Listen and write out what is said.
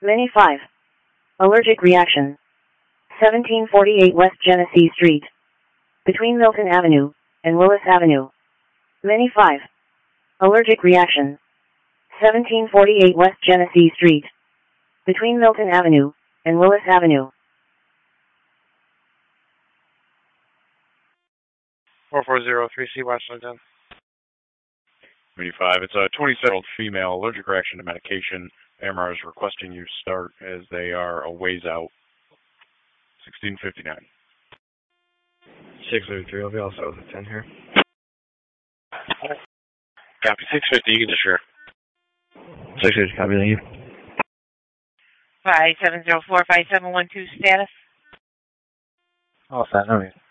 Many 5. Allergic reaction. 1748 West Genesee Street. Between Milton Avenue and Willis Avenue. Many 5. Allergic reaction. 1748 West Genesee Street. Between Milton Avenue and Willis Avenue. 4403C Washington. 25. It's a 27-year-old female, allergic reaction to medication. AMR is requesting you start as they are a ways out. 1659. 603, I'll be all set with a 10 here. Copy 650, you can just share. 650, copy, thank you. 57045712 status. All set, no need.